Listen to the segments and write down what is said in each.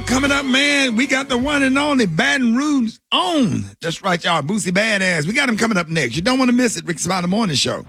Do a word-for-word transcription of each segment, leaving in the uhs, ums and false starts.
coming up, man, we got the one and only Baton Rouge own. That's right, y'all. Boosie Badass. We got him coming up next. You don't want to miss it. Ricky Smiley Morning Show.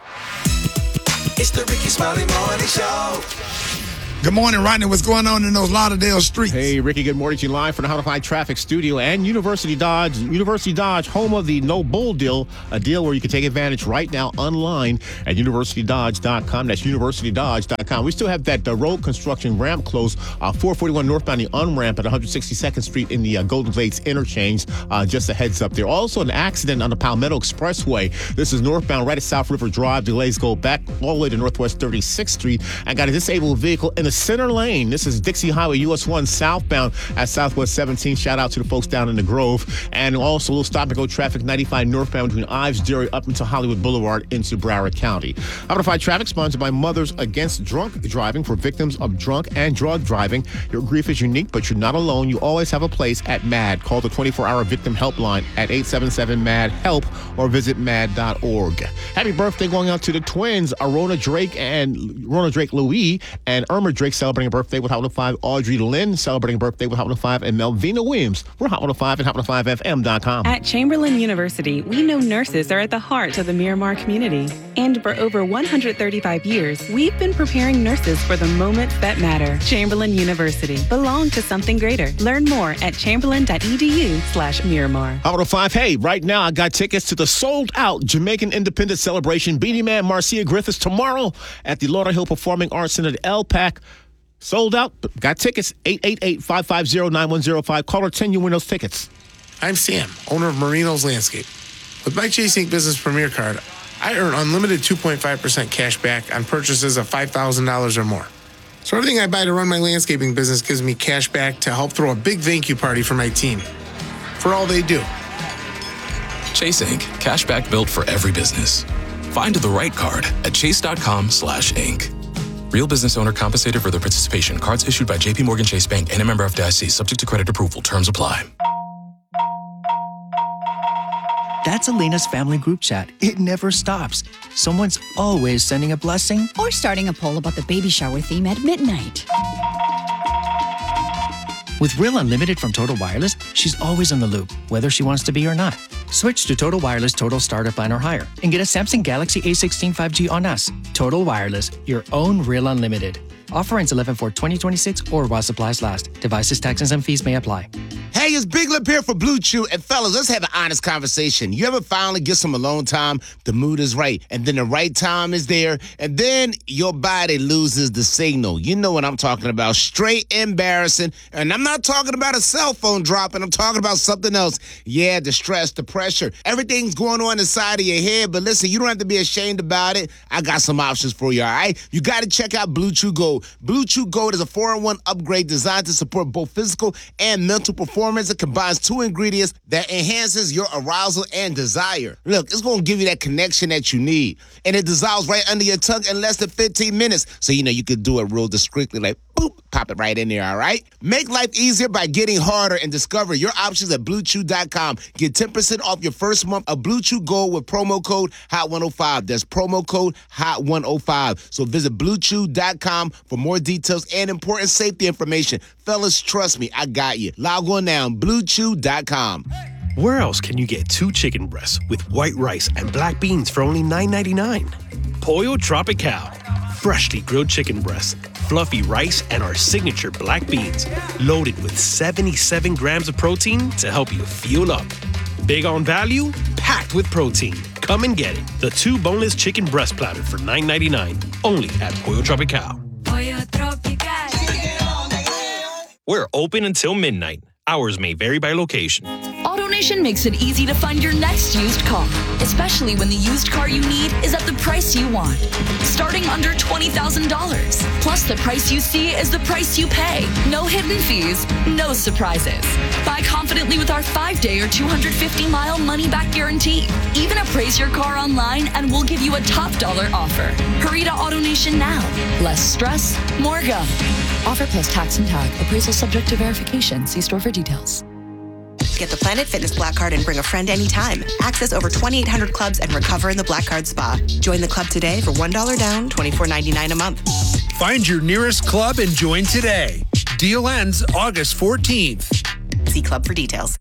It's the Ricky Smiley Morning Show. Good morning, Rodney. What's going on in those Lauderdale streets? Hey, Ricky, good morning to you live from the How to Fight Traffic Studio and University Dodge. University Dodge, home of the No Bull deal, a deal where you can take advantage right now online at university dodge dot com. That's university dodge dot com. We still have that uh, road construction ramp closed, uh, four forty-one northbound, the un-ramp at one sixty-second Street in the uh, Golden Glades interchange. Uh, just a heads up there. Also, an accident on the Palmetto Expressway. This is northbound right at South River Drive. Delays go back all the way to Northwest thirty-sixth Street. I got a disabled vehicle in the center lane. This is Dixie Highway U S one southbound at Southwest seventeenth. Shout out to the folks down in the Grove. And also a little stop and go traffic ninety-five northbound between Ives Dairy up into Hollywood Boulevard into Broward County. How to Fight Traffic sponsored by Mothers Against Drunk Driving for victims of drunk and drug driving. Your grief is unique, but you're not alone. You always have a place at MAD. Call the twenty-four hour victim helpline at eight seven seven M A D HELP or visit mad dot org. Happy birthday going out to the twins, Arona Drake and Rona Drake Louis and Irma Drake celebrating a birthday with Hot one oh five. Audrey Lynn celebrating a birthday with Hot one oh five, and Melvina Williams. We're Hot one oh five and hot one oh five F M dot com. At Chamberlain University, we know nurses are at the heart of the Miramar community. And for over one hundred thirty-five years, we've been preparing nurses for the moments that matter. Chamberlain University. Belong to something greater. Learn more at chamberlain dot e d u slash Miramar. Hot one oh five. Hey, right now I got tickets to the sold-out Jamaican Independence Celebration. Beanie Man, Marcia Griffiths tomorrow at the Lauderhill Performing Arts Center at L PAC. Sold out, but got tickets. eight eight eight, five five zero, nine one zero five. Caller ten, you win those tickets. I'm Sam, owner of Marino's Landscape. With my Chase Ink Business Premier Card, I earn unlimited two point five percent cash back on purchases of five thousand dollars or more. So everything I buy to run my landscaping business gives me cash back to help throw a big thank you party for my team. For all they do. Chase Ink. Cash back built for every business. Find the right card at chase dot com slash ink. Real business owner compensated for their participation. Cards issued by J P Morgan Chase Bank and a member of F D I C. Subject to credit approval. Terms apply. That's Elena's family group chat. It never stops. Someone's always sending a blessing or starting a poll about the baby shower theme at midnight. With Real Unlimited from Total Wireless, she's always in the loop, whether she wants to be or not. Switch to Total Wireless Total Starter Plan or higher and get a Samsung Galaxy A sixteen five G on us. Total Wireless, your own Real Unlimited. Offer ends eleven four twenty twenty-six or while supplies last. Devices, taxes, and fees may apply. Hey, it's Big Lip here for Blue Chew. And fellas, let's have an honest conversation. You ever finally get some alone time? The mood is right, and then the right time is there, and then your body loses the signal. You know what I'm talking about. Straight embarrassing. And I'm not talking about a cell phone dropping. I'm talking about something else. Yeah, the stress, the pressure. Everything's going on inside of your head, but listen, you don't have to be ashamed about it. I got some options for you, all right? You got to check out Blue Chew Gold. Blue Chew Gold is a four in one upgrade designed to support both physical and mental performance. It combines two ingredients that enhances your arousal and desire. Look, it's going to give you that connection that you need. And it dissolves right under your tongue in less than fifteen minutes. So, you know, you could do it real discreetly, like, boop, pop it right in there, all right? Make life easier by getting harder and discover your options at blue chew dot com. Get ten percent off your first month of Blue Chew Gold with promo code hot one oh five. That's promo code hot one oh five. So visit blue chew dot com for more details and important safety information. Fellas, trust me, I got you. Log on now, blue chew dot com. Where else can you get two chicken breasts with white rice and black beans for only nine ninety-nine? Pollo Tropical. Freshly grilled chicken breasts, fluffy rice, and our signature black beans, loaded with seventy-seven grams of protein to help you fuel up. Big on value, packed with protein. Come and get it. The two boneless chicken breast platter for nine ninety-nine, only at Pollo Tropical. Pollo Tropical. We're open until midnight. Hours may vary by location. AutoNation makes it easy to find your next used car, especially when the used car you need is at the price you want. Starting under twenty thousand dollars. Plus, the price you see is the price you pay. No hidden fees, no surprises. Buy confidently with our five-day or two hundred fifty mile money-back guarantee. Even appraise your car online and we'll give you a top dollar offer. Hurry to AutoNation now. Less stress, more go. Offer plus tax and tag. Appraisal subject to verification. See store for details. Get the Planet Fitness Black Card and bring a friend anytime. Access over twenty-eight hundred clubs and recover in the Black Card Spa. Join the club today for one dollar down, twenty-four ninety-nine a month. Find your nearest club and join today. Deal ends August fourteenth. See club for details.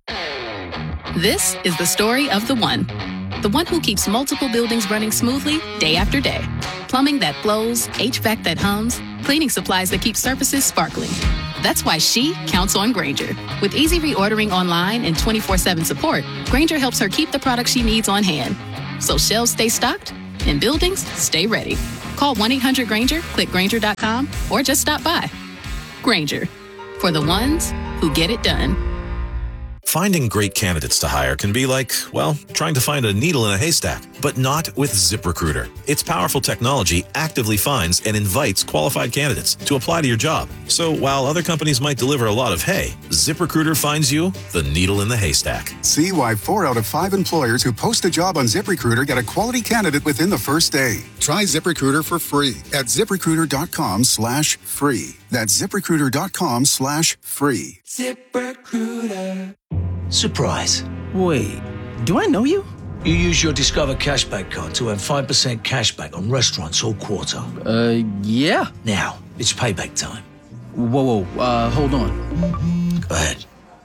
This is the story of the one. The one who keeps multiple buildings running smoothly day after day. Plumbing that flows, H V A C that hums, cleaning supplies that keep surfaces sparkling. That's why she counts on Grainger. With easy reordering online and twenty-four seven support, Grainger helps her keep the products she needs on hand. So shelves stay stocked and buildings stay ready. Call one eight hundred Grainger, click Grainger dot com, or just stop by. Grainger, for the ones who get it done. Finding great candidates to hire can be like, well, trying to find a needle in a haystack, but not with ZipRecruiter. Its powerful technology actively finds and invites qualified candidates to apply to your job. So while other companies might deliver a lot of hay, ZipRecruiter finds you the needle in the haystack. See why four out of five employers who post a job on ZipRecruiter get a quality candidate within the first day. Try ZipRecruiter for free at ZipRecruiter.com slash free. That's ZipRecruiter.com slash free. ZipRecruiter. Surprise. Wait, do I know you? You use your Discover Cashback card to have five percent cashback on restaurants all quarter. Uh, yeah. Now, it's payback time. Whoa, whoa, uh, hold on. Go ahead.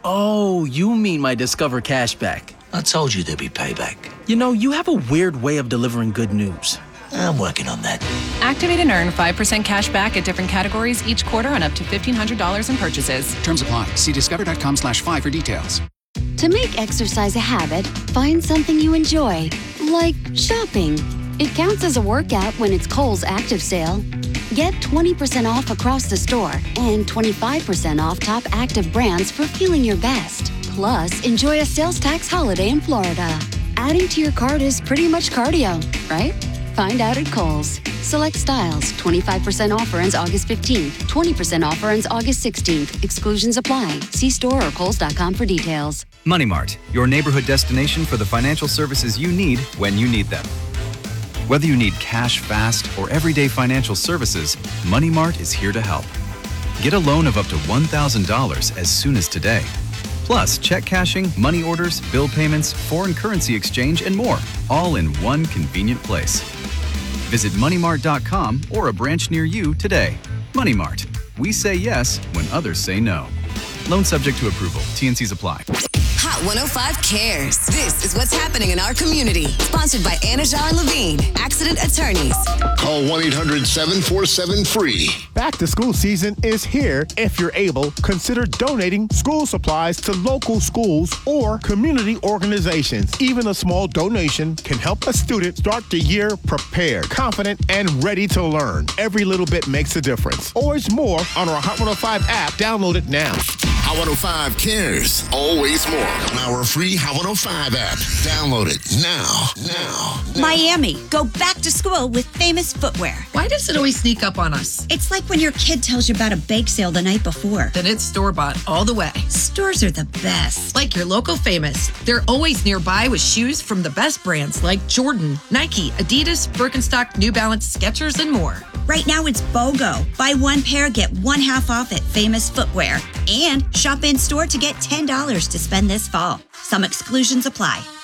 Oh, you mean my Discover Cashback. I told you there'd be payback. You know, you have a weird way of delivering good news. I'm working on that. Activate and earn five percent cash back at different categories each quarter on up to fifteen hundred dollars in purchases. Terms apply. See discover.com slash five for details. To make exercise a habit, find something you enjoy, like shopping. It counts as a workout when it's Kohl's Active Sale. Get twenty percent off across the store and twenty-five percent off top active brands for feeling your best. Plus, enjoy a sales tax holiday in Florida. Adding to your cart is pretty much cardio, right? Find out at Kohl's. Select styles. twenty-five percent offer ends August fifteenth. twenty percent offer ends August sixteenth. Exclusions apply. See store or kohls dot com for details. Money Mart, your neighborhood destination for the financial services you need when you need them. Whether you need cash fast or everyday financial services, Money Mart is here to help. Get a loan of up to one thousand dollars as soon as today. Plus, check cashing, money orders, bill payments, foreign currency exchange, and more, all in one convenient place. Visit money mart dot com or a branch near you today. Money Mart. We say yes when others say no. Loan subject to approval. T N Cs apply. Hot one oh five cares. This is what's happening in our community. Sponsored by Anajar and Levine, accident attorneys. Call one eight hundred seven four seven free. Back to school season is here. If you're able, consider donating school supplies to local schools or community organizations. Even a small donation can help a student start the year prepared, confident, and ready to learn. Every little bit makes a difference. Always more on our Hot one oh five app. Download it now. Hot one oh five cares. Always more. Our free Hot one oh five app. Download it now. Now. now. Miami, go back to school with Famous Footwear. Why does it always sneak up on us? It's like when your kid tells you about a bake sale the night before. Then it's store-bought all the way. Stores are the best. Like your local Famous. They're always nearby with shoes from the best brands like Jordan, Nike, Adidas, Birkenstock, New Balance, Skechers, and more. Right now it's BOGO. Buy one pair, get one half off at Famous Footwear. And shop in store to get ten dollars to spend this fall. Some exclusions apply.